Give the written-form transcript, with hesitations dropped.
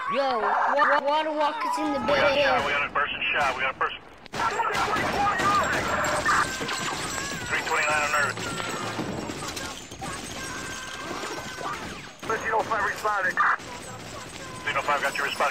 Yo, water walkers in the We got building. shot. We got a person shot. We got a person. 329 on Earth. 1505 responded. 1505 got your response.